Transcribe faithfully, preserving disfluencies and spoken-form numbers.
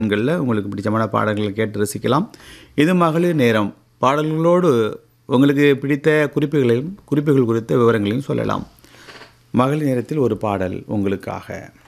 எண்களில் உங்களுக்கு பிடிச்சமான பாடல்களை கேட்டு ரசிக்கலாம். இது மகளிர் நேரம். பாடல்களோடு உங்களுக்கு பிடித்த குறிப்புகளையும் குறிப்புகள் குறித்த விவரங்களையும் சொல்லலாம். மகளிர் நேரத்தில் ஒரு பாடல் உங்களுக்காக.